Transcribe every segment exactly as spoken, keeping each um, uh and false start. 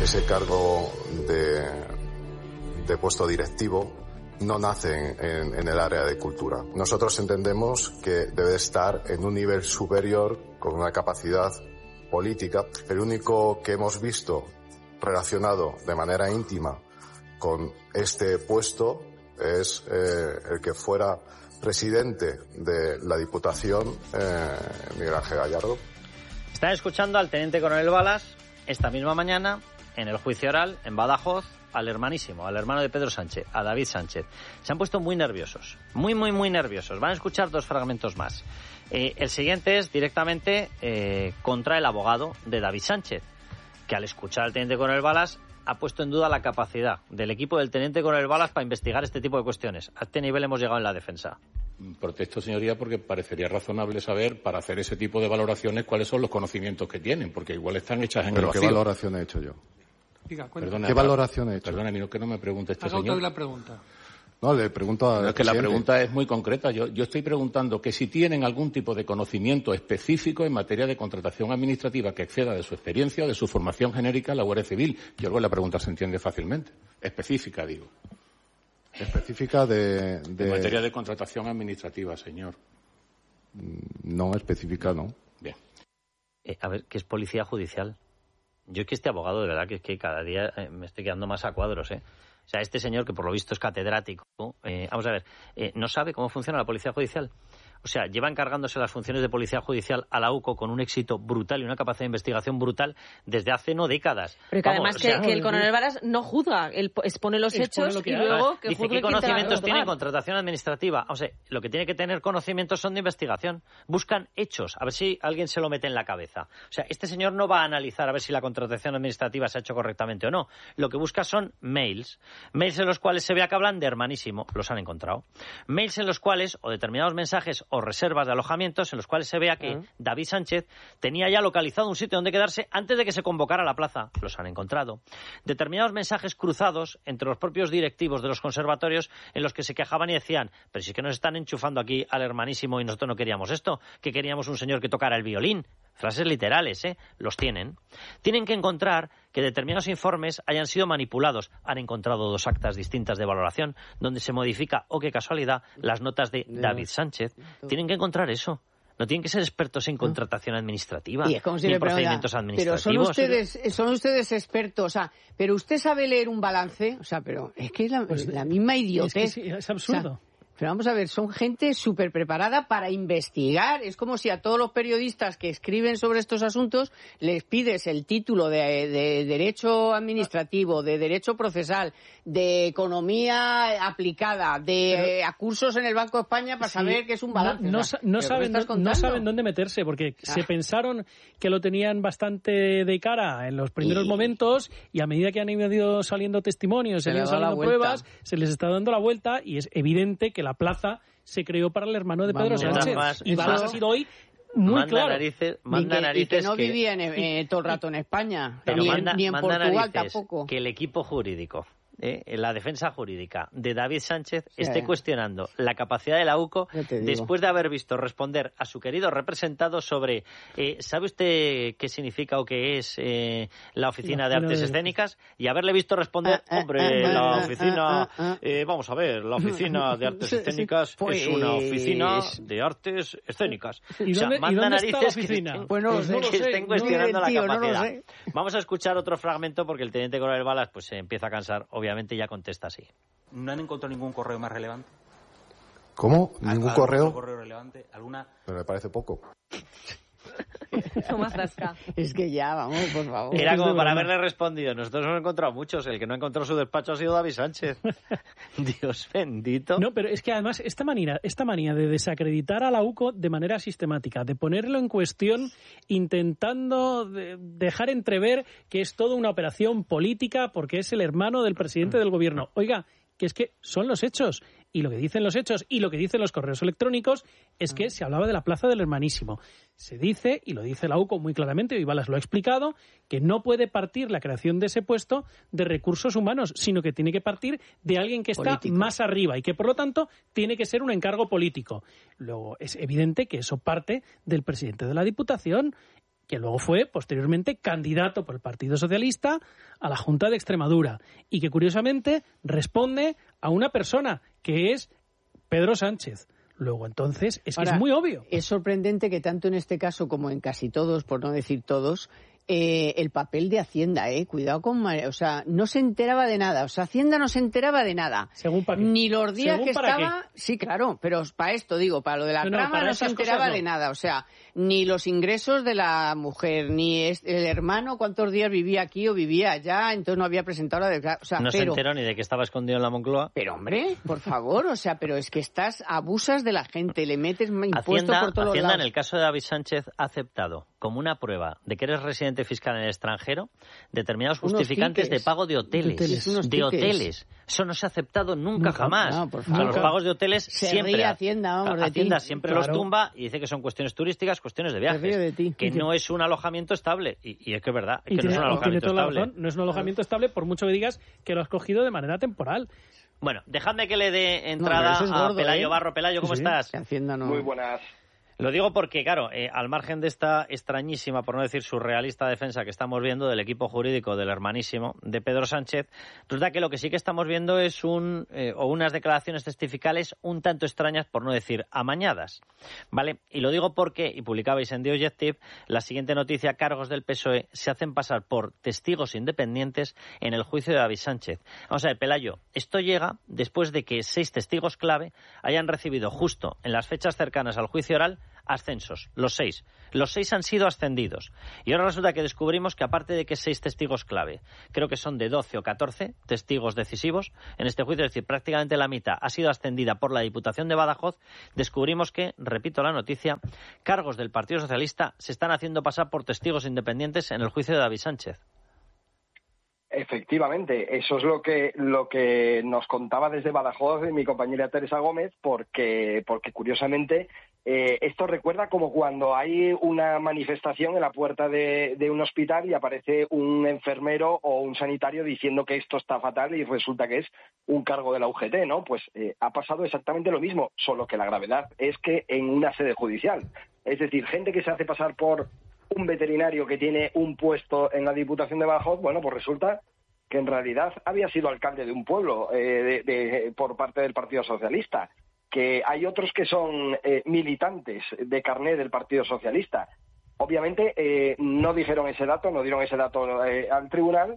ese cargo de, de puesto directivo no nace en, en el área de cultura. Nosotros entendemos que debe estar en un nivel superior con una capacidad política. El único que hemos visto relacionado de manera íntima con este puesto es eh, el que fuera presidente de la Diputación, eh, Miguel Ángel Gallardo. Están escuchando al teniente coronel Balas esta misma mañana en el juicio oral en Badajoz al hermanísimo, al hermano de Pedro Sánchez, a David Sánchez. Se han puesto muy nerviosos, muy, muy, muy nerviosos. Van a escuchar dos fragmentos más. Eh, el siguiente es directamente eh, contra el abogado de David Sánchez, que al escuchar al teniente coronel Balas ha puesto en duda la capacidad del equipo del teniente coronel Balas para investigar este tipo de cuestiones. A este nivel hemos llegado en la defensa. Protesto, señoría, porque parecería razonable saber, para hacer ese tipo de valoraciones, cuáles son los conocimientos que tienen, porque igual están hechas en el vacío. ¿Pero qué valoración he hecho yo? Diga, Perdona, ¿Qué valoración he hecho? Perdóname, no, que no me pregunte este Haga señor. usted la pregunta. No, le pregunto a... No, es que la pregunta es muy concreta. Yo, yo estoy preguntando que si tienen algún tipo de conocimiento específico en materia de contratación administrativa que exceda de su experiencia o de su formación genérica en la Guardia Civil. Yo creo que la pregunta se entiende fácilmente. Específica, digo. Específica de... de... En materia de contratación administrativa, señor. No, específica no. Bien. Eh, a ver, ¿qué es policía judicial? Yo es que este abogado, de verdad, que es que cada día eh, me estoy quedando más a cuadros, ¿eh? O sea, este señor, que por lo visto es catedrático, eh, vamos a ver, eh, ¿no sabe cómo funciona la policía judicial? O sea, lleva encargándose las funciones de policía judicial a la U C O con un éxito brutal y una capacidad de investigación brutal desde hace no décadas. Pero que Vamos, además o sea, que, que el coronel Varas no juzga, él expone los expone hechos lo que y hay. luego que dice juzgue qué quién te va a conocimientos tiene en juzgar. contratación administrativa. O sea, lo que tiene que tener conocimientos son de investigación. Buscan hechos, a ver si alguien se lo mete en la cabeza. O sea, este señor no va a analizar a ver si la contratación administrativa se ha hecho correctamente o no. Lo que busca son mails. Mails en los cuales se vea que hablan de hermanísimo. Los han encontrado. Mails en los cuales, o determinados mensajes o reservas de alojamientos en los cuales se vea que uh-huh. David Sánchez tenía ya localizado un sitio donde quedarse antes de que se convocara la plaza. Los han encontrado. Determinados mensajes cruzados entre los propios directivos de los conservatorios en los que se quejaban y decían, pero si es que nos están enchufando aquí al hermanísimo y nosotros no queríamos esto, que queríamos un señor que tocara el violín. Frases literales, ¿eh? Los tienen. Tienen que encontrar que determinados informes hayan sido manipulados. Han encontrado dos actas distintas de valoración donde se modifica, o qué casualidad, las notas de David Sánchez. Tienen que encontrar eso. No tienen que ser expertos en contratación administrativa, y es como si ni le en procedimientos administrativos. Pero son ustedes, son ustedes expertos, o sea, pero usted sabe leer un balance, o sea, pero es que es la, pues, la misma idiotez. Es, que sí, es absurdo. O sea, pero vamos a ver, son gente súper preparada para investigar. Es como si a todos los periodistas que escriben sobre estos asuntos les pides el título de, de Derecho Administrativo, de Derecho Procesal, de Economía Aplicada, de pero, eh, cursos en el Banco de España para sí, saber qué es un balance. No, o sea, no, no, saben, no saben dónde meterse, porque ah. se pensaron que lo tenían bastante de cara en los primeros y... momentos, y a medida que han ido saliendo testimonios, se han ido saliendo pruebas, se les está dando la vuelta, y es evidente que la plaza se creó para el hermano de Pedro Vamos, Sánchez. más, y Balas ha sido hoy muy manda claro. Narices, manda y, que, narices y que no que, vivía en, eh, todo el rato en España, pero ni, manda, en, ni en manda Portugal narices tampoco. Que el equipo jurídico, eh, la defensa jurídica de David Sánchez sí. esté cuestionando la capacidad de la U C O después de haber visto responder a su querido representado sobre eh, ¿sabe usted qué significa o qué es eh, la Oficina de Artes Escénicas? Y haberle visto responder, ah, hombre, ah, ah, la oficina, ah, ah, eh, vamos a ver, la Oficina de Artes Escénicas pues... es una oficina de artes escénicas. ¿Y o sea, dónde, manda ¿y dónde narices está la oficina? que, pues no, que, no que sé, estén cuestionando no, la tío, capacidad. No sé. Vamos a escuchar otro fragmento porque el teniente coronel Balas pues se empieza a cansar, obviamente ya contesta así. ¿No han encontrado ningún correo más relevante? ¿Cómo? ¿Ningún correo? correo relevante? ¿Alguna? Pero me parece poco. Toma zasca. Es que ya, vamos, por favor. Era como para haberle respondido. Nosotros hemos encontrado muchos. El que no ha encontrado su despacho ha sido David Sánchez. Dios bendito. No, pero es que además esta manía, esta manía de desacreditar a la U C O de manera sistemática, de ponerlo en cuestión intentando de dejar entrever que es toda una operación política porque es el hermano del presidente del gobierno. Oiga, que es que son los hechos. Y lo que dicen los hechos y lo que dicen los correos electrónicos es que se hablaba de la plaza del hermanísimo. Se dice, y lo dice la U C O muy claramente, y Balas lo ha explicado, que no puede partir la creación de ese puesto de recursos humanos, sino que tiene que partir de alguien que está político, más arriba y que, por lo tanto, tiene que ser un encargo político. Luego, es evidente que eso parte del presidente de la Diputación. que luego fue posteriormente candidato por el Partido Socialista a la Junta de Extremadura y que curiosamente responde a una persona que es Pedro Sánchez. Luego, entonces, es que Ahora, es muy obvio. Es sorprendente que tanto en este caso como en casi todos, por no decir todos, eh, el papel de Hacienda, eh, cuidado con... O sea, no se enteraba de nada. O sea, Hacienda no se enteraba de nada. Según para qué. Ni los días Según que para estaba... Qué. Sí, claro, pero para esto digo, para lo de la no, no, trama no se enteraba no. de nada. O sea, ni los ingresos de la mujer, ni el hermano cuántos días vivía aquí o vivía allá, entonces no había presentado la declaración. O sea, no pero, se enteró ni de que estaba escondido en la Moncloa. Pero, hombre, por favor, o sea, pero es que estás, abusas de la gente, le metes impuestos Hacienda, por todos Hacienda lados. en el caso de David Sánchez ha aceptado como una prueba de que eres residente fiscal en el extranjero determinados Unos justificantes tickets. de pago de hoteles. De hoteles. Unos De tickets. hoteles. Eso no se ha aceptado nunca, Nunca. jamás. No, por O sea, favor. los pagos de hoteles Se siempre. ríe Hacienda, vamos, de Hacienda ti. siempre Claro. los tumba y dice que son cuestiones turísticas, cuestiones de ríe viajes. de ti. Que Y que- no es un alojamiento estable. Y, y es que es verdad, es Y que tiene, no es un y tiene alojamiento toda la estable. razón, no es un alojamiento estable por mucho que digas que lo has cogido de manera temporal. Bueno, dejadme que le dé entrada eso es a gordo, Pelayo ¿eh? Barro. Pelayo, ¿cómo Sí, sí. estás? Que Hacienda no... Muy buenas. Lo digo porque, claro, eh, al margen de esta extrañísima, por no decir surrealista defensa que estamos viendo del equipo jurídico del hermanísimo de Pedro Sánchez, resulta que lo que sí que estamos viendo es un eh, o unas declaraciones testificales un tanto extrañas, por no decir amañadas, ¿vale? Y lo digo porque, y publicabais en The Objective, la siguiente noticia: cargos del P S O E se hacen pasar por testigos independientes en el juicio de David Sánchez. Vamos a ver, Pelayo, esto llega después de que seis testigos clave hayan recibido justo en las fechas cercanas al juicio oral ascensos, los seis. Los seis han sido ascendidos. Y ahora resulta que descubrimos que aparte de que seis testigos clave, creo que son de doce o catorce testigos decisivos en este juicio, es decir, prácticamente la mitad ha sido ascendida por la Diputación de Badajoz, descubrimos que, repito la noticia, cargos del Partido Socialista se están haciendo pasar por testigos independientes en el juicio de David Sánchez. Efectivamente, eso es lo que lo que nos contaba desde Badajoz mi compañera Teresa Gómez, porque porque curiosamente eh, esto recuerda como cuando hay una manifestación en la puerta de, de un hospital y aparece un enfermero o un sanitario diciendo que esto está fatal y resulta que es un cargo de la U G T, ¿no? Pues eh, ha pasado exactamente lo mismo, solo que la gravedad es que en una sede judicial. Es decir, gente que se hace pasar por un veterinario que tiene un puesto en la Diputación de Badajoz, bueno, pues resulta que en realidad había sido alcalde de un pueblo eh, de, de, por parte del Partido Socialista, que hay otros que son eh, militantes de carné del Partido Socialista. Obviamente eh, no dijeron ese dato, no dieron ese dato eh, al tribunal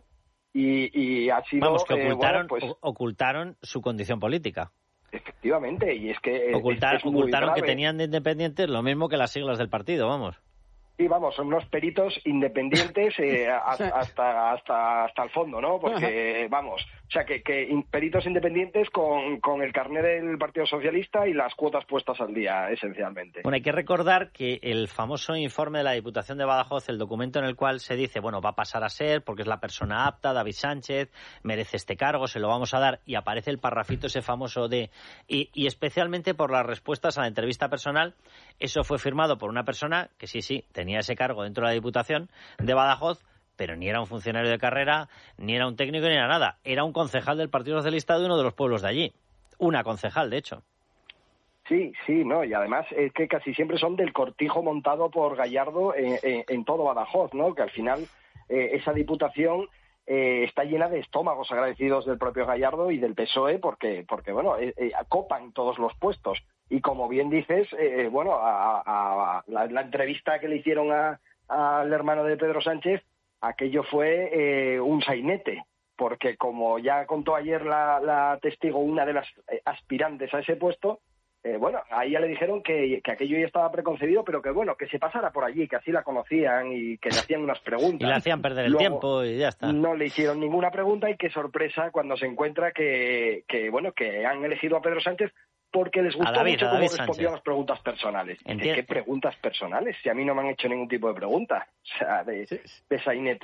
y, y ha sido... Vamos, que ocultaron, eh, bueno, pues, ocultaron su condición política. Efectivamente, y es que... eh, Ocultar, es, es muy ocultaron grave. que tenían de independientes lo mismo que las siglas del partido, vamos. Sí, vamos, son unos peritos independientes eh, hasta, hasta hasta hasta el fondo, ¿no? Porque, vamos, o sea, que, que peritos independientes con, con el carné del Partido Socialista y las cuotas puestas al día, esencialmente. Bueno, hay que recordar que el famoso informe de la Diputación de Badajoz, el documento en el cual se dice, bueno, va a pasar a ser, porque es la persona apta, David Sánchez, merece este cargo, se lo vamos a dar, y aparece el parrafito ese famoso de... Y, y especialmente por las respuestas a la entrevista personal, eso fue firmado por una persona que sí, sí, tenía ese cargo dentro de la Diputación de Badajoz, pero ni era un funcionario de carrera, ni era un técnico, ni era nada. Era un concejal del Partido Socialista de uno de los pueblos de allí. Una concejal, de hecho. Sí, sí, no, y además es que casi siempre son del cortijo montado por Gallardo en, en, en todo Badajoz, ¿no? Que al final eh, esa diputación eh, está llena de estómagos agradecidos del propio Gallardo y del P S O E porque, porque bueno, eh, eh, copan todos los puestos. Y como bien dices, eh, bueno, a, a, a la, la entrevista que le hicieron a, al hermano de Pedro Sánchez, aquello fue eh, un sainete, porque como ya contó ayer la, la testigo, una de las aspirantes a ese puesto, eh, bueno, a ella le dijeron que, que aquello ya estaba preconcebido, pero que bueno, que se pasara por allí, que así la conocían y que le hacían unas preguntas. Y le hacían perder el Luego, tiempo y ya está. No le hicieron ninguna pregunta y qué sorpresa cuando se encuentra que, que bueno, que han elegido a Pedro Sánchez porque les gustó David, mucho a cómo David respondía Sánchez. a las preguntas personales. ¿De Entiendo. qué preguntas personales? Si a mí no me han hecho ningún tipo de pregunta. O sea, de, Sí. de sainete.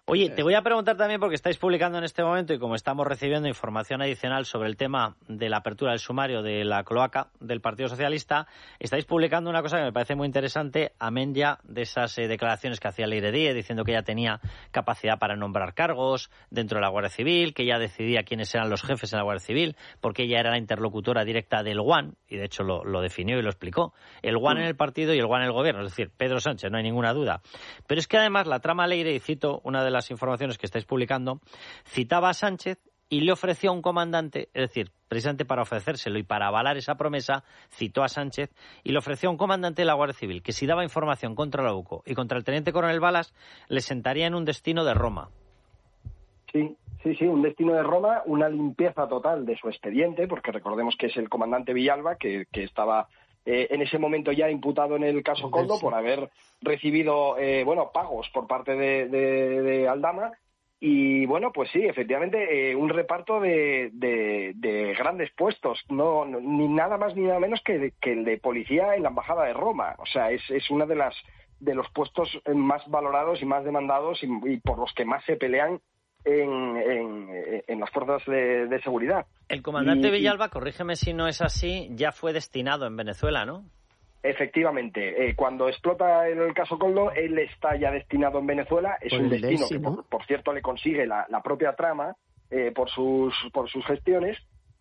Oye, te voy a preguntar también, porque estáis publicando en este momento y como estamos recibiendo información adicional sobre el tema de la apertura del sumario de la cloaca del Partido Socialista, estáis publicando una cosa que me parece muy interesante, amén ya de esas eh, declaraciones que hacía Leire Díez, diciendo que ella tenía capacidad para nombrar cargos dentro de la Guardia Civil, que ella decidía quiénes eran los jefes en la Guardia Civil, porque ella era la interlocutora directa del G U A N, y de hecho lo, lo definió y lo explicó. El G U A N en el partido y el G U A N en el gobierno, es decir, Pedro Sánchez, no hay ninguna duda. Pero es que además la trama Leire, y cito una de las informaciones que estáis publicando, citaba a Sánchez y le ofreció a un comandante, es decir, precisamente para ofrecérselo y para avalar esa promesa, citó a Sánchez y le ofreció a un comandante de la Guardia Civil que si daba información contra la UCO y contra el teniente coronel Balas, le sentaría en un destino de Roma. Sí, sí, sí, un destino de Roma, una limpieza total de su expediente, porque recordemos que es el comandante Villalba, que, que estaba eh, en ese momento ya imputado en el caso Koldo por haber recibido, eh, bueno, pagos por parte de, de, de Aldama. Y bueno, pues sí, efectivamente, eh, un reparto de, de, de grandes puestos, no, no ni nada más ni nada menos que, de, que el de policía en la embajada de Roma. O sea, es, es una de las de los puestos más valorados y más demandados y, y por los que más se pelean en, en, en las fuerzas de, de seguridad. El comandante y, Villalba, corrígeme si no es así, ya fue destinado en Venezuela, ¿no? Efectivamente, eh, cuando explota el caso Koldo, él está ya destinado en Venezuela, es un destino que, por, por cierto, le consigue la, la propia trama eh, por sus por sus gestiones,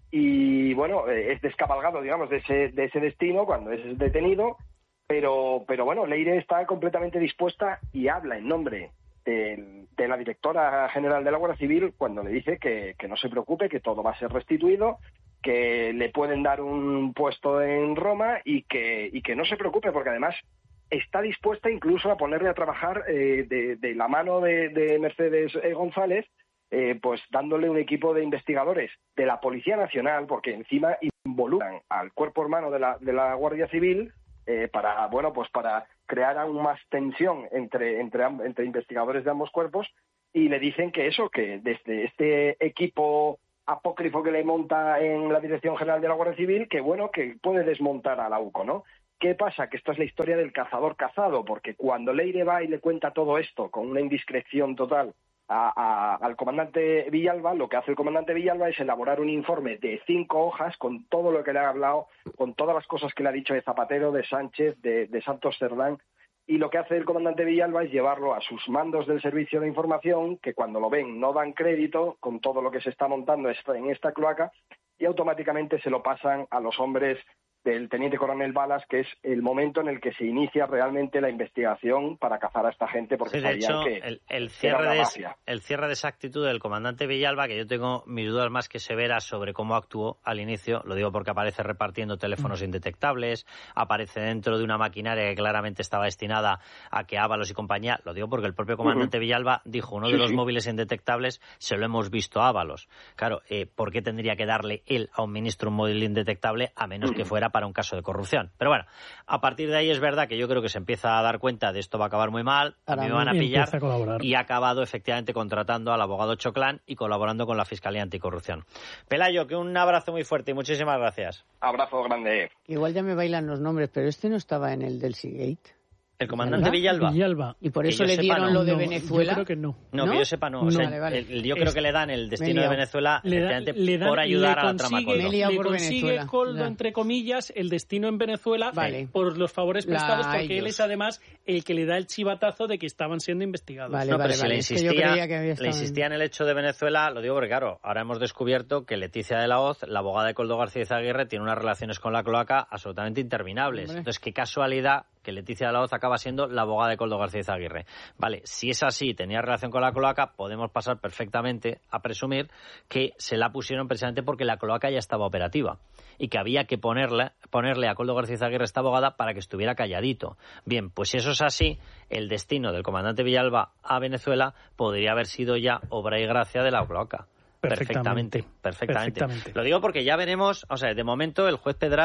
y bueno, eh, es descabalgado, digamos, de ese de ese destino cuando es detenido, pero pero bueno, Leire está completamente dispuesta y habla en nombre de, de la directora general de la Guardia Civil cuando le dice que, que no se preocupe, que todo va a ser restituido, que le pueden dar un puesto en Roma y que y que no se preocupe, porque además está dispuesta incluso a ponerle a trabajar eh, de, de la mano de, de Mercedes González, eh, pues dándole un equipo de investigadores de la Policía Nacional, porque encima involucran al cuerpo hermano de la, de la Guardia Civil eh, para, bueno, pues para crear aún más tensión entre, entre, entre investigadores de ambos cuerpos, y le dicen que eso, que desde este equipo apócrifo que le monta en la Dirección General de la Guardia Civil, que bueno, que puede desmontar a la UCO, ¿no? ¿Qué pasa? Que esta es la historia del cazador cazado, porque cuando Leire va y le cuenta todo esto con una indiscreción total a, a, al comandante Villalba, lo que hace el comandante Villalba es elaborar un informe de cinco hojas con todo lo que le ha hablado, con todas las cosas que le ha dicho de Zapatero, de Sánchez, de, de Santos Cerdán, y lo que hace el comandante Villalba es llevarlo a sus mandos del Servicio de Información, que cuando lo ven no dan crédito con todo lo que se está montando en esta cloaca, y automáticamente se lo pasan a los hombres del teniente coronel Balas, que es el momento en el que se inicia realmente la investigación para cazar a esta gente, porque sí, de sabían hecho, que el, el, era cierre una de, mafia. el cierre de esa actitud del comandante Villalba, que yo tengo mis dudas más que severas sobre cómo actuó al inicio, lo digo porque aparece repartiendo teléfonos mm. indetectables, aparece dentro de una maquinaria que claramente estaba destinada a que Ábalos y compañía, lo digo porque el propio comandante uh-huh. Villalba dijo, uno sí, de los sí. móviles indetectables se lo hemos visto a Ábalos. Claro, eh, ¿por qué tendría que darle él a un ministro un móvil indetectable a menos uh-huh. que fuera para un caso de corrupción? Pero bueno, a partir de ahí es verdad que yo creo que se empieza a dar cuenta de esto va a acabar muy mal, a mí me van a pillar, y ha acabado efectivamente contratando al abogado Choclán y colaborando con la Fiscalía Anticorrupción. Pelayo, que un abrazo muy fuerte y muchísimas gracias. Abrazo grande. Igual ya me bailan los nombres, pero este no estaba en el del Seagate. ¿El comandante Villalba? Villalba. Y por eso le dieron no. lo de no, Venezuela. Yo creo que no. No, ¿No? que yo sepa no. O no. sea, Vale, vale. El, yo creo es... que le dan el destino de Venezuela le da, le dan, por ayudar le a la trama Koldo. Me he Le por consigue Venezuela. Koldo, Ya. entre comillas, el destino en Venezuela vale. por los favores prestados, La, porque ellos. él es además el que le da el chivatazo de que estaban siendo investigados. Vale, no, vale, pero si vale. le Es que yo insistía, creía que había estado le insistía en el hecho de Venezuela, lo digo porque claro, ahora hemos descubierto que Leticia de la Hoz, la abogada de Koldo García Aguirre, tiene unas relaciones con la cloaca absolutamente interminables. Hombre. Entonces, qué casualidad que Leticia de la Hoz acaba siendo la abogada de Koldo García Aguirre. Vale, si es así, tenía relación con la cloaca, podemos pasar perfectamente a presumir que se la pusieron precisamente porque la cloaca ya estaba operativa y que había que ponerle, ponerle a Koldo García Aguirre esta abogada para que estuviera calladito. Bien, pues si eso es así, el destino del comandante Villalba a Venezuela podría haber sido ya obra y gracia de la cloaca. Perfectamente, Perfectamente, perfectamente. perfectamente. Lo digo porque ya veremos, o sea, de momento el juez Pedraz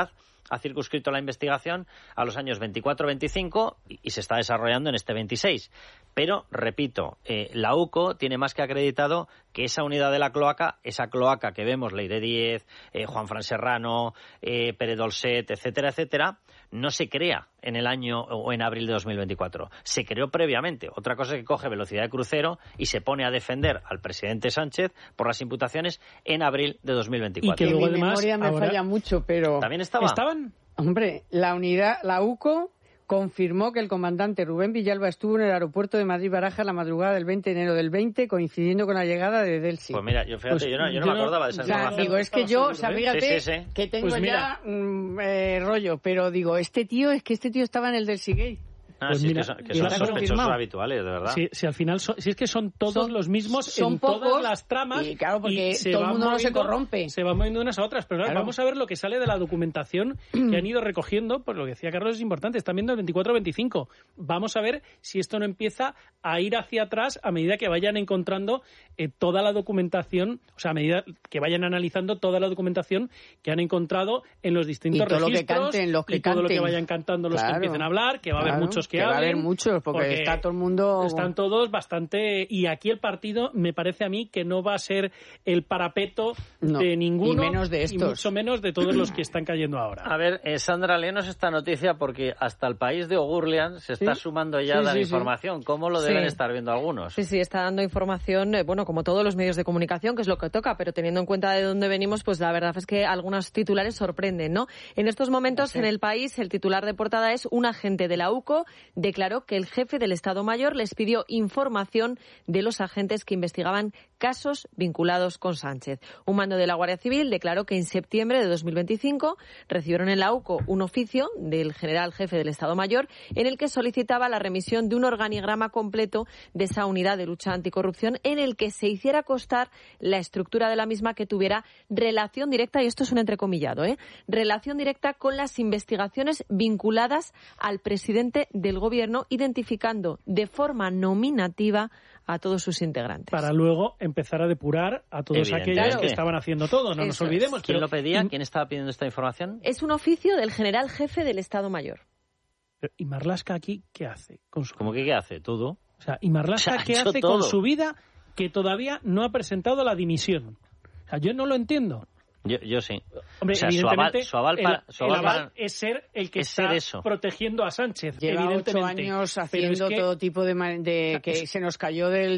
ha circunscrito la investigación a los años veinticuatro veinticinco y, y se está desarrollando en este veintiséis. Pero, repito, eh, la U C O tiene más que acreditado que esa unidad de la cloaca, esa cloaca que vemos, Leire Díez, eh, Juan Fran Serrano, eh, Pere Dolcet, etcétera, etcétera, no se crea en el año o en abril de dos mil veinticuatro. Se creó previamente. Otra cosa es que coge velocidad de crucero y se pone a defender al presidente Sánchez por las imputaciones en abril de dos mil veinticuatro. Y que luego, mi además, memoria me ahora... falla mucho, pero... ¿También estaba? ¿Estaban? Hombre, la unidad, la U C O confirmó que el comandante Rubén Villalba estuvo en el aeropuerto de Madrid-Baraja la madrugada del veinte de enero del veinte, coincidiendo con la llegada de Delcy. Pues mira, yo fíjate, pues, yo, no, yo no yo me acordaba de esa información. Digo, es que yo, o sea, fíjate, sí, sí, sí. que tengo pues ya mm, eh, rollo, pero digo, este tío, es que este tío estaba en el Delcy Gate. Ah, pues sí, mira, que son, que son sospechosos habituales, de verdad. Si, si al final, son, si es que son todos son, los mismos son en pocos, todas las tramas. Y claro, porque y todo el mundo no se corrompe. Se van moviendo unas a otras. Pero claro. Vamos a ver lo que sale de la documentación que han ido recogiendo. Por lo que decía Carlos, es importante. Están viendo el veinticuatro veinticinco. Vamos a ver si esto no empieza a ir hacia atrás a medida que vayan encontrando eh, toda la documentación, o sea, a medida que vayan analizando toda la documentación que han encontrado en los distintos y todo registros. Lo que canten, los que y todo canten. lo que vayan cantando los claro, que empiecen a hablar, que va a haber claro, muchos que, que hablen. Va a haber muchos, porque, porque está todo el mundo... Están todos bastante... Y aquí el partido, me parece a mí, que no va a ser el parapeto no, de ninguno. Y menos de estos. Y mucho menos de todos los que están cayendo ahora. A ver, eh, Sandra, léenos esta noticia porque hasta el país de Ogurlian se está ¿Sí? sumando ya sí, a dar sí, información. Sí. ¿Cómo lo deben sí. estar viendo algunos? Sí, sí, está dando información, eh, bueno, como todos los medios de comunicación, que es lo que toca, pero teniendo en cuenta de dónde venimos, pues la verdad es que algunos titulares sorprenden, ¿no? En estos momentos, sí. en el país, el titular de portada es: un agente de la U C O declaró que el jefe del Estado Mayor les pidió información de los agentes que investigaban casos vinculados con Sánchez. Un mando de la Guardia Civil declaró que en septiembre de dos mil veinticinco recibieron en la U C O un oficio del general jefe del Estado Mayor en el que solicitaba la remisión de un organigrama completo de esa unidad de lucha anticorrupción en el que se hiciera constar la estructura de la misma que tuviera relación directa, y esto es un entrecomillado, ¿eh? relación directa con las investigaciones vinculadas al presidente del Gobierno, identificando de forma nominativa a todos sus integrantes. Para luego empezar a depurar a todos aquellos que estaban haciendo todo, no Eso nos olvidemos. Es. ¿Quién pero... lo pedía? ¿Quién estaba pidiendo esta información? Es un oficio del general jefe del Estado Mayor. ¿Y Marlaska aquí qué hace? Con su... ¿Cómo que qué hace? ¿Todo? O sea, ¿y Marlaska o sea, qué hace todo. con su vida que todavía no ha presentado la dimisión? O sea, yo no lo entiendo. Yo, yo sí. Hombre, o sea, evidentemente, su aval, su aval para, el, su aval el aval para, es ser el que es está eso. protegiendo a Sánchez. Lleva evidentemente. ocho años haciendo es que, todo tipo de, de que es, se nos cayó del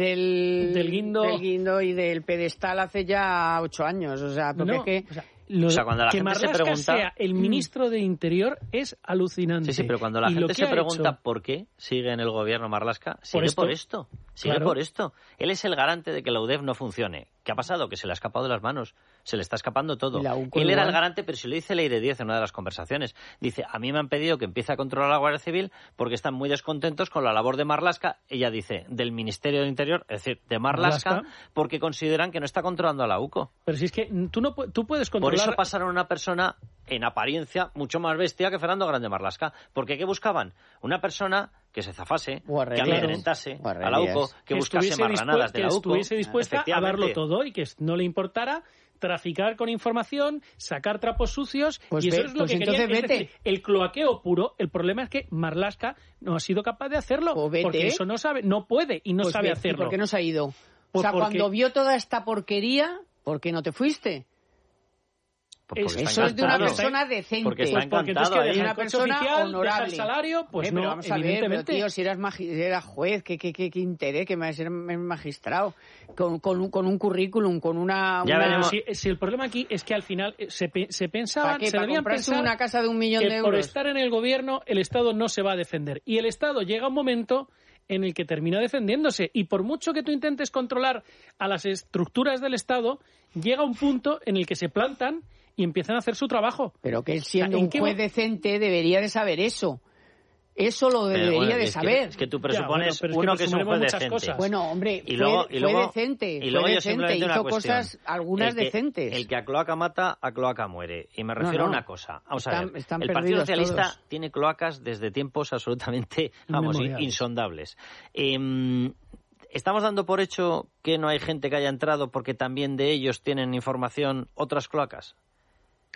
del, del, guindo. del guindo y del pedestal hace ya ocho años. O sea, porque no, es que... O sea, Lo, o sea, cuando la que gente Marlaska se pregunta... sea el ministro de Interior es alucinante. Sí, sí, pero cuando la y gente se pregunta hecho... por qué sigue en el gobierno Marlaska, sigue por esto. por esto. Sigue claro. por esto. Él es el garante de que la U D E F no funcione. ¿Qué ha pasado? Que se le ha escapado de las manos. Se le está escapando todo. Él era el garante, pero si lo dice Leire Díez en una de las conversaciones. Dice, a mí me han pedido que empiece a controlar a la Guardia Civil porque están muy descontentos con la labor de Marlaska. Ella dice, del Ministerio del Interior, es decir, de Marlaska, Marlaska. porque consideran que no está controlando a la U C O. Pero si es que tú, no, tú puedes controlar... Por eso pasaron a una persona, en apariencia, mucho más bestia que Fernando Grande Marlaska. Porque ¿qué buscaban? Una persona que se zafase, Guarrerías. que amedrentase Guarrerías. a la U C O, que, que buscase marranadas de la U C O. Que estuviese dispuesta a darlo todo y que no le importara traficar con información, sacar trapos sucios, pues y eso ve, es lo pues que querían. Es decir, el cloaqueo puro, el problema es que Marlaska no ha sido capaz de hacerlo, pues porque eso no sabe, no puede y no pues sabe ve, hacerlo. ¿Y por qué no se ha ido? Pues o sea, porque... cuando vio toda esta porquería, ¿por qué no te fuiste? Pues eso es de una persona decente. Porque está pues porque encantado. Es de una persona oficial, honorable. El salario, pues eh, no, pero vamos a evidentemente. ver, pero tío, si eras, magi si eras juez, ¿qué, qué, qué, qué interés que me ser magistrado? Con, con, un, con un currículum, con una... Ya una... veremos. Si, si el problema aquí es que al final se, se pensaban, qué, se debían pensar una casa de un millón que de euros. por estar en el gobierno el Estado no se va a defender. Y el Estado llega un momento en el que termina defendiéndose. Y por mucho que tú intentes controlar a las estructuras del Estado, llega un punto en el que se plantan y empiezan a hacer su trabajo. Pero que él, siendo ¿En un qué... juez decente, debería de saber eso. Eso lo pero, debería bueno, de es saber. Que, es que tú presupones ya, bueno, uno es que, que es un juez decente. Cosas. Bueno, hombre, y luego, fue, y luego, fue decente, y luego fue yo decente, hizo una cosas, algunas el que, decentes. El que a cloaca mata, a cloaca muere. Y me refiero no, no. a una cosa. Vamos están, a ver, están el Partido Socialista todos. tiene cloacas desde tiempos absolutamente, vamos, insondables. Eh, ¿Estamos dando por hecho que no hay gente que haya entrado porque también de ellos tienen información otras cloacas?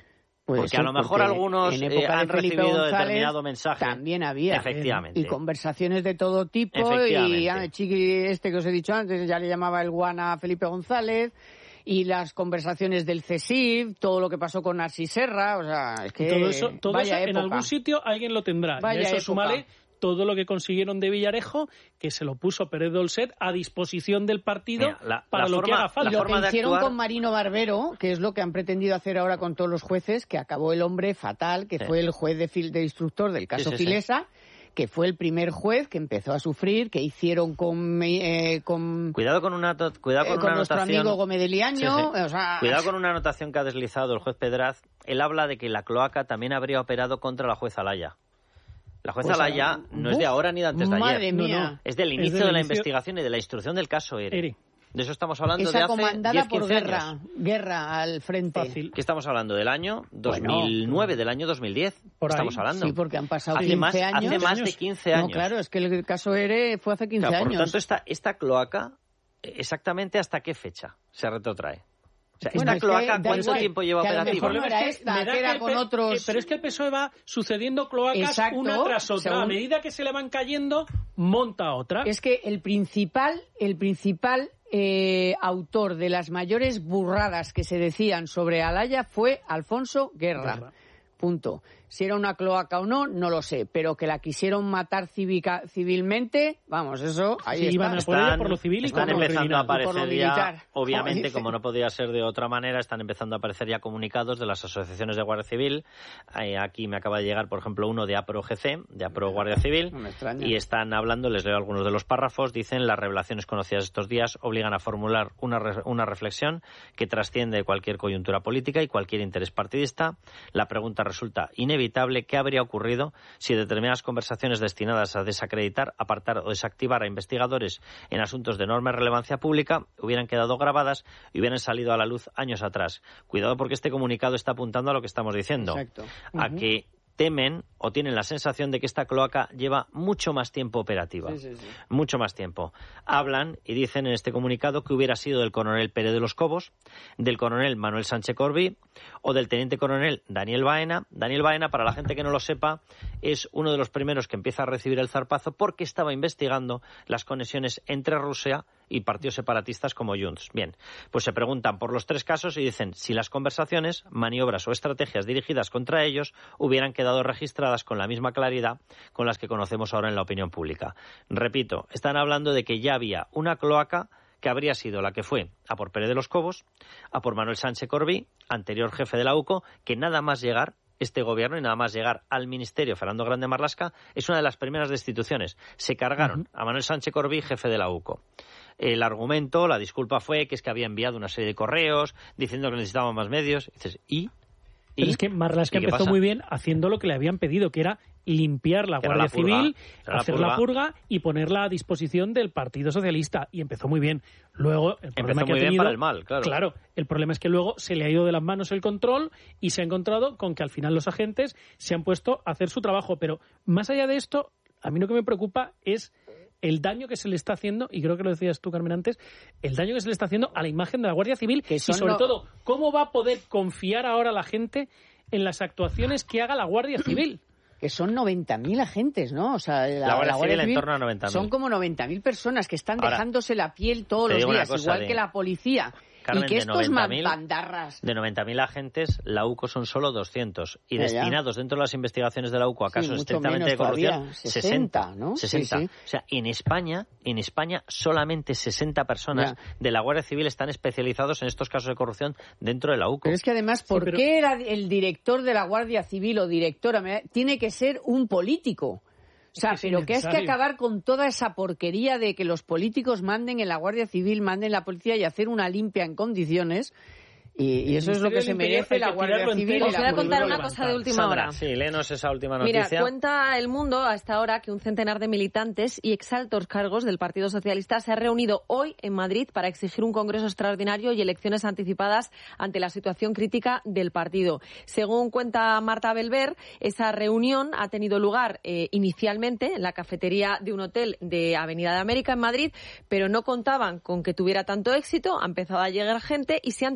Puede porque ser, a lo mejor porque algunos en eh, época han de Felipe recibido González determinado mensaje. También había. Efectivamente. Y conversaciones de todo tipo. Y ah, Chiqui, este que os he dicho antes, ya le llamaba el guana a Felipe González. Y las conversaciones del C S I V, todo lo que pasó con Narcis Serra, o sea, es que todo eso, todo vaya eso en época. algún sitio alguien lo tendrá. Vaya y a eso época. súmale todo lo que consiguieron de Villarejo, que se lo puso Pérez Dolcet a disposición del partido Mira, la, para la lo forma, que haga falta. Lo forma que de hicieron actuar... con Marino Barbero, que es lo que han pretendido hacer ahora con todos los jueces, que acabó el hombre fatal, que sí. fue el juez de, fil de instructor del caso sí, sí, Filesa, sí. que fue el primer juez que empezó a sufrir, que hicieron con... Eh, con Cuidado con una, cuidado con eh, con una nuestro anotación... amigo Gomedeliaño. Sí, sí. O sea... Cuidado con una anotación que ha deslizado el juez Pedraz. Él habla de que la cloaca también habría operado contra la jueza Alaya. La jueza Pues, Alaya no es de ahora ni de antes de madre ayer. mía. No, no. Es del inicio Es del de la inicio... investigación y de la instrucción del caso ERE. ERE. De eso estamos hablando Esa de hace comandada diez, por quince guerra, años. guerra al frente. Fácil. ¿Qué estamos hablando? ¿Del año dos mil nueve, Bueno, del año dos mil diez? Por ahí. Estamos hablando. Sí, porque han pasado hace quince más, años. Hace más de quince años. No, claro, es que el caso ERE fue hace quince Claro, años. por lo tanto, esta, esta cloaca, ¿exactamente hasta qué fecha se retrotrae? O sea, Bueno, ¿esta es que cloaca da cuánto igual, tiempo lleva que a lo operativa? mejor no era esta, Me da que era el con P- otros- eh, Pero es que el P S O E va sucediendo cloacas Exacto, una tras otra. según- A medida que se le van cayendo, monta otra. Es que el principal, el principal eh, autor de las mayores burradas que se decían sobre Alaya fue Alfonso Guerra. Guerra. Punto. Si era una cloaca o no, no lo sé, pero que la quisieron matar cívica, civilmente, vamos, eso ahí Sí, está. iban a por ella por lo civil y están por lo empezando a criminal. Y por lo aparecer ya, militar. obviamente, Como como dicen. no podía ser de otra manera, están empezando a aparecer ya comunicados de las asociaciones de Guardia Civil. Eh, aquí me acaba de llegar, por ejemplo, uno de APRO G C, de APRO Guardia Civil, No me extraña. y están hablando, les leo algunos de los párrafos, dicen: las revelaciones conocidas estos días obligan a formular una, re- una reflexión que trasciende cualquier coyuntura política y cualquier interés partidista. La pregunta resulta inevitable: ¿qué habría ocurrido si determinadas conversaciones destinadas a desacreditar, apartar o desactivar a investigadores en asuntos de enorme relevancia pública hubieran quedado grabadas y hubieran salido a la luz años atrás? Cuidado, porque este comunicado está apuntando a lo que estamos diciendo, Exacto. a Ujú. que temen o tienen la sensación de que esta cloaca lleva mucho más tiempo operativa. Sí, sí, sí. Mucho más tiempo. Hablan y dicen en este comunicado que hubiera sido del coronel Pérez de los Cobos, del coronel Manuel Sánchez Corbí o del teniente coronel Daniel Baena. Daniel Baena, para la gente que no lo sepa, es uno de los primeros que empieza a recibir el zarpazo porque estaba investigando las conexiones entre Rusia y partidos separatistas como Junts. Bien, pues se preguntan por los tres casos y dicen si las conversaciones, maniobras o estrategias dirigidas contra ellos hubieran quedado registradas con la misma claridad con las que conocemos ahora en la opinión pública. Repito, están hablando de que ya había una cloaca que habría sido la que fue a por Pérez de los Cobos, a por Manuel Sánchez Corbí, anterior jefe de la U C O, que nada más llegar este gobierno y nada más llegar al ministerio Fernando Grande Marlaska es una de las primeras destituciones. Se cargaron uh-huh. a Manuel Sánchez Corbí, jefe de la U C O. El argumento, la disculpa fue que es que había enviado una serie de correos diciendo que necesitaban más medios. Y dices, ¿y? Pero es que Marlaska empezó pasa? muy bien haciendo lo que le habían pedido, que era limpiar la Guardia la purga, Civil, la hacer purga. la purga y ponerla a disposición del Partido Socialista. Y empezó muy bien. Luego, el problema empezó que muy ha tenido, bien para el mal, claro. Claro, el problema es que luego se le ha ido de las manos el control y se ha encontrado con que al final los agentes se han puesto a hacer su trabajo. Pero más allá de esto, a mí lo que me preocupa es el daño que se le está haciendo, y creo que lo decías tú, Carmen, antes, el daño que se le está haciendo a la imagen de la Guardia Civil Que y, sobre no... todo, cómo va a poder confiar ahora la gente en las actuaciones que haga la Guardia Civil. Que son noventa mil agentes, ¿no? O sea, la, la Guardia, la Guardia Civil, Civil en torno a noventa mil. Son como noventa mil personas que están Ahora, dejándose la piel todos los días, igual de... que la policía. Carmen, y que de estos noventa mil, bandarras... de noventa mil agentes, la U C O son solo doscientos. Y ya, destinados ya. dentro de las investigaciones de la U C O a sí, casos estrictamente de corrupción, todavía, sesenta, ¿no? sesenta. Sí, sí. O sea, en España, en España solamente sesenta personas ya. de la Guardia Civil están especializados en estos casos de corrupción dentro de la U C O. Pero es que además, ¿por sí, pero... qué era el director de la Guardia Civil o directora? Tiene que ser un político. O sea, es que pero que es que acabar con toda esa porquería de que los políticos manden en la Guardia Civil, manden en la policía y hacer una limpia en condiciones. Y, y eso es lo que se merece la Guardia Civil. Os voy a contar una cosa de última Sandra, hora. sí, léenos esa última noticia. Mira, cuenta El Mundo hasta ahora que un centenar de militantes y exaltos cargos del Partido Socialista se ha reunido hoy en Madrid para exigir un congreso extraordinario y elecciones anticipadas ante la situación crítica del partido. Según cuenta Marta Belver, esa reunión ha tenido lugar eh, inicialmente en la cafetería de un hotel de Avenida de América en Madrid, pero no contaban con que tuviera tanto éxito, ha empezado a llegar gente y se han tenido que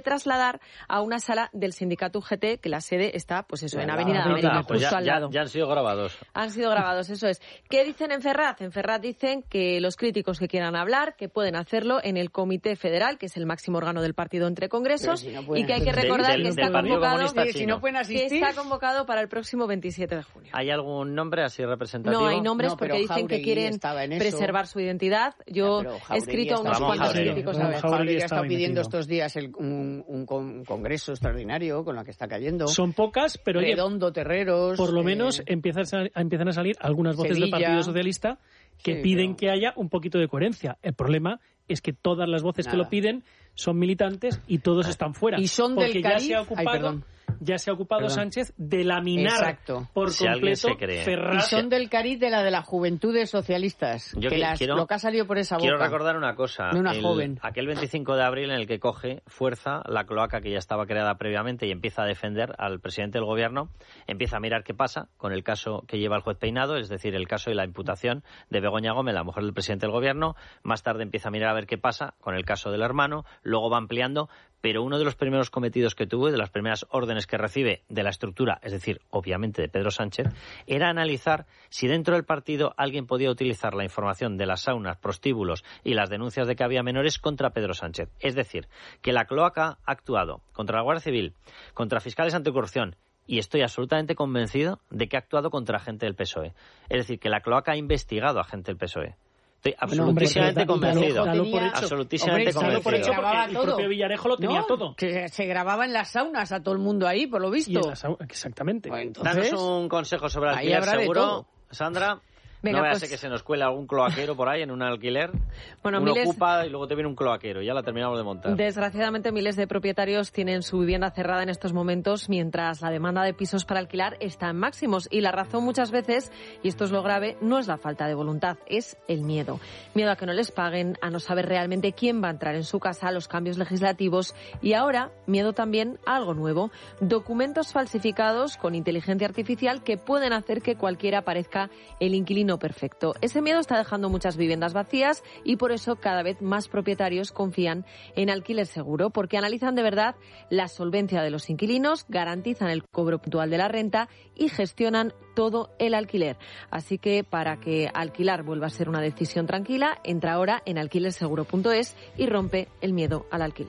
trasladar a una sala del sindicato U G T, que la sede está, pues eso, en Ah, Avenida de anda, América, pues justo ya, al ya- lado. ya han sido grabados. Han sido grabados, eso es. ¿Qué dicen en Ferraz? En Ferraz dicen que los críticos que quieran hablar, que pueden hacerlo en el Comité Federal, que es el máximo órgano del partido entre congresos, Pero si no pueden y que hay que hacer- recordar Del- que del está Partido convocado, Comunista Sí, si Chino. no pueden que asistir. está convocado para el próximo veintisiete de junio. ¿Hay algún nombre así representativo? No hay nombres No, pero porque dicen que Jauregui quieren estaba en eso. preservar su identidad. Yo Ya, pero he Jauregui escrito a unos estaba- cuantos Jauregui. críticos. No, A ver. Jauregui Jauregui ha estaba estado pidiendo metido. estos días el- un, un con- un congreso extraordinario con la que está cayendo. Son pocas, pero oye, Redondo, Terreros. por lo eh, menos empiezan a, sal- empiezan a salir algunas voces Sevilla. del Partido Socialista que Sí, piden pero- que haya un poquito de coherencia. El problema es que todas las voces que Nada. lo piden son militantes y todos están fuera. Y son del porque ya Cariz- se ha Ay, ocupado, perdón. ya se ha ocupado Perdón. Sánchez de laminar Exacto. por Si alguien completo se cree. Y Ferraz. son del cariz de la de las juventudes socialistas. Yo que qui- las- quiero- lo que ha salido por esa boca. Quiero recordar una cosa. De una El- joven. Aquel veinticinco de abril en el que coge fuerza la cloaca que ya estaba creada previamente y empieza a defender al presidente del gobierno, empieza a mirar qué pasa con el caso que lleva el juez Peinado, es decir, el caso y la imputación de Begoña Gómez, la mujer del presidente del gobierno. Más tarde empieza a mirar a ver qué pasa con el caso del hermano, luego va ampliando, pero uno de los primeros cometidos que tuvo y de las primeras órdenes que recibe de la estructura, es decir, obviamente de Pedro Sánchez, era analizar si dentro del partido alguien podía utilizar la información de las saunas, prostíbulos y las denuncias de que había menores contra Pedro Sánchez. Es decir, que la cloaca ha actuado contra la Guardia Civil, contra fiscales anticorrupción, y estoy absolutamente convencido de que ha actuado contra gente del P S O E. Es decir, que la cloaca ha investigado a gente del P S O E. Estoy absolutísimamente hombre, convencido. dalo por hecho. Absolutísimamente Hombre, dalo por convencido. hecho. grababa porque el todo. propio Villarejo lo tenía ¿No? todo. Que se grababa en las saunas a todo el mundo ahí, por lo Y visto. en las au- exactamente. Pues entonces, Danos un consejo sobre ahí alquiler habrá de seguro, todo. Sandra. Venga, no vaya a pues- ser que se nos cuele algún cloaquero por ahí en un alquiler. Bueno, Uno miles- ocupa y luego te viene un cloaquero. Ya la terminamos de montar. Desgraciadamente, miles de propietarios tienen su vivienda cerrada en estos momentos mientras la demanda de pisos para alquilar está en máximos. Y la razón muchas veces, y esto es lo grave, no es la falta de voluntad, es el miedo. Miedo a que no les paguen, a no saber realmente quién va a entrar en su casa, a los cambios legislativos y ahora miedo también a algo nuevo. Documentos falsificados con inteligencia artificial que pueden hacer que cualquiera parezca el inquilino perfecto. Ese miedo está dejando muchas viviendas vacías y por eso cada vez más propietarios confían en alquiler seguro, porque analizan de verdad la solvencia de los inquilinos, garantizan el cobro puntual de la renta y gestionan todo el alquiler. Así que para que alquilar vuelva a ser una decisión tranquila, entra ahora en alquiler seguro punto es y rompe el miedo al alquiler.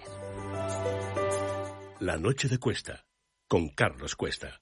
La noche de Cuesta, con Carlos Cuesta.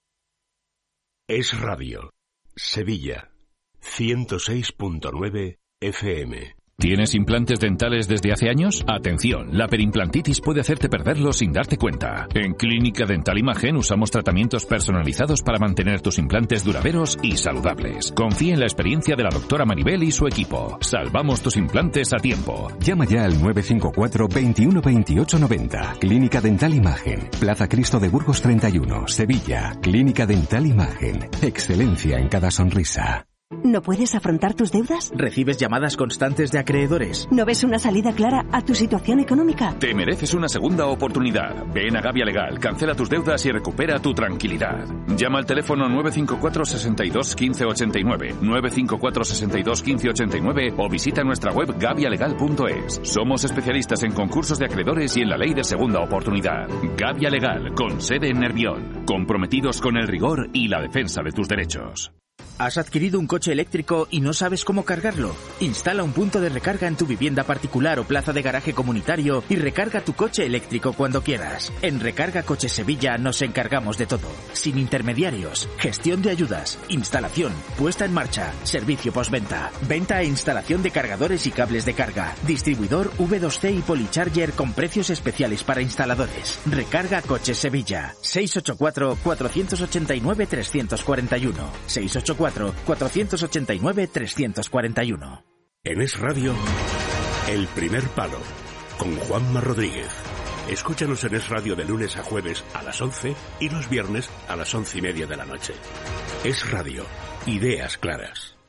Es Radio, Sevilla, ciento seis punto nueve F M. ¿Tienes implantes dentales desde hace años? Atención, la perimplantitis puede hacerte perderlos sin darte cuenta. En Clínica Dental Imagen usamos tratamientos personalizados para mantener tus implantes duraderos y saludables. Confía en la experiencia de la doctora Maribel y su equipo. Salvamos tus implantes a tiempo. Llama ya al nueve cinco cuatro, veintiuno, veintiocho, noventa. Clínica Dental Imagen. Plaza Cristo de Burgos treinta y uno, Sevilla. Clínica Dental Imagen. Excelencia en cada sonrisa. ¿No puedes afrontar tus deudas? ¿Recibes llamadas constantes de acreedores? ¿No ves una salida clara a tu situación económica? Te mereces una segunda oportunidad. Ven a Gavia Legal, cancela tus deudas y recupera tu tranquilidad. Llama al teléfono nueve cinco cuatro, seis dos, uno cinco ocho nueve, nueve cinco cuatro, seis dos, uno cinco ocho nueve o visita nuestra web gavia legal punto es. Somos especialistas en concursos de acreedores y en la ley de segunda oportunidad. Gavia Legal, con sede en Nervión. Comprometidos con el rigor y la defensa de tus derechos. ¿Has adquirido un coche eléctrico y no sabes cómo cargarlo? Instala un punto de recarga en tu vivienda particular o plaza de garaje comunitario y recarga tu coche eléctrico cuando quieras. En Recarga Coches Sevilla nos encargamos de todo. Sin intermediarios, gestión de ayudas, instalación, puesta en marcha, servicio postventa, venta e instalación de cargadores y cables de carga, distribuidor V dos C y Polycharger con precios especiales para instaladores. Recarga Coches Sevilla. seis ocho cuatro, cuatro ocho nueve, tres cuatro uno. seis ocho cuatro, cuatro ocho nueve, tres cuatro uno. En Es Radio, El Primer Palo, con Juanma Rodríguez. Escúchanos en Es Radio de lunes a jueves a las once y los viernes a las once y media de la noche. Es Radio, ideas claras.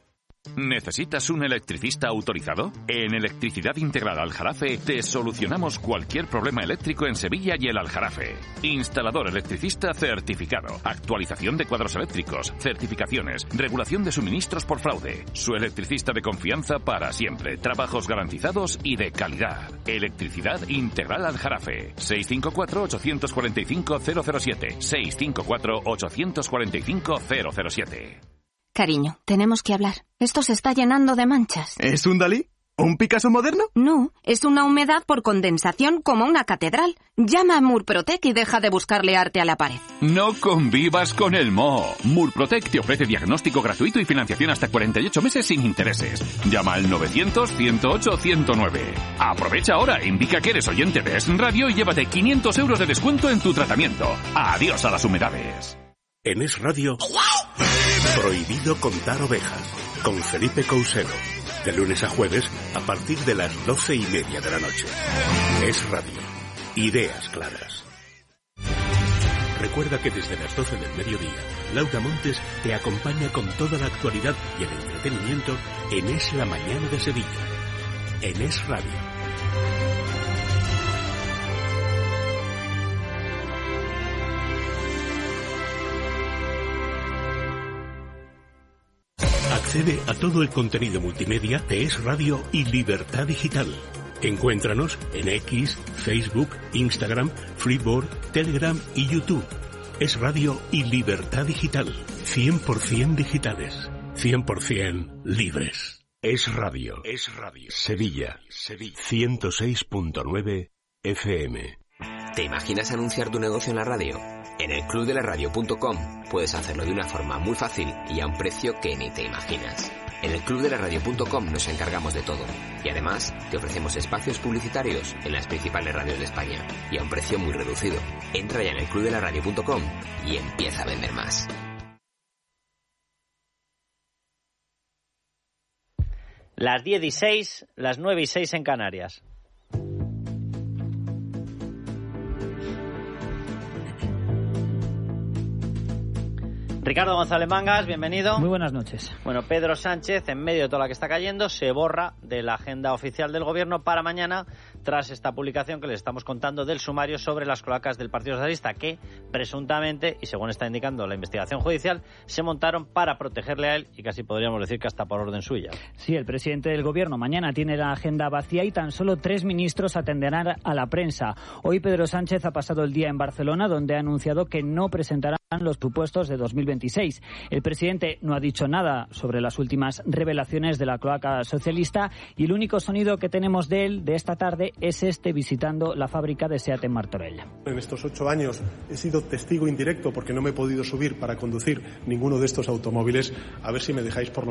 ¿Necesitas un electricista autorizado? En Electricidad Integral Aljarafe te solucionamos cualquier problema eléctrico en Sevilla y el Aljarafe. Instalador electricista certificado, actualización de cuadros eléctricos, certificaciones, regulación de suministros por fraude. Su electricista de confianza para siempre, trabajos garantizados y de calidad. Electricidad Integral Aljarafe. seis cinco cuatro, ocho cuatro cinco, cero cero siete. seis cinco cuatro, ocho cuatro cinco, cero cero siete. Cariño, tenemos que hablar. Esto se está llenando de manchas. ¿Es un Dalí? ¿Un Picasso moderno? No, es una humedad por condensación como una catedral. Llama a Murprotec y deja de buscarle arte a la pared. No convivas con el moho. Murprotec te ofrece diagnóstico gratuito y financiación hasta cuarenta y ocho meses sin intereses. Llama al novecientos, ciento ocho, ciento nueve. Aprovecha ahora, indica que eres oyente de Es Radio y llévate quinientos euros de descuento en tu tratamiento. Adiós a las humedades. En Es Radio, Prohibido contar ovejas, con Felipe Coucedo. De lunes a jueves, a partir de las doce y media de la noche. Es Radio. Ideas claras. Recuerda que desde las doce del mediodía, Laura Montes te acompaña con toda la actualidad y el entretenimiento en Es la Mañana de Sevilla. En Es Radio. Accede a todo el contenido multimedia de Es Radio y Libertad Digital. Encuéntranos en X, Facebook, Instagram, Freeboard, Telegram y YouTube. Es Radio y Libertad Digital. cien por ciento digitales. cien por ciento libres. Es Radio. Es Radio. Sevilla. Sevilla. ciento seis punto nueve F M. ¿Te imaginas anunciar tu negocio en la radio? En el club de la radio punto com puedes hacerlo de una forma muy fácil y a un precio que ni te imaginas. En el club de la radio punto com nos encargamos de todo y además te ofrecemos espacios publicitarios en las principales radios de España y a un precio muy reducido. Entra ya en el club de la radio punto com y empieza a vender más. Las diez y seis, las nueve y seis en Canarias. Ricardo González Mangas, bienvenido. Muy buenas noches. Bueno, Pedro Sánchez, en medio de toda la que está cayendo, se borra de la agenda oficial del Gobierno para mañana, tras esta publicación que les estamos contando del sumario sobre las cloacas del Partido Socialista, que presuntamente, y según está indicando la investigación judicial, se montaron para protegerle a él y casi podríamos decir que hasta por orden suya. Sí, el presidente del Gobierno mañana tiene la agenda vacía y tan solo tres ministros atenderán a la prensa. Hoy Pedro Sánchez ha pasado el día en Barcelona, donde ha anunciado que no presentarán los presupuestos de dos mil veintiséis. El presidente no ha dicho nada sobre las últimas revelaciones de la cloaca socialista y el único sonido que tenemos de él de esta tarde es este visitando la fábrica de SEAT en Martorell. En estos ocho años he sido testigo indirecto porque no me he podido subir para conducir ninguno de estos automóviles. A ver si me dejáis por lo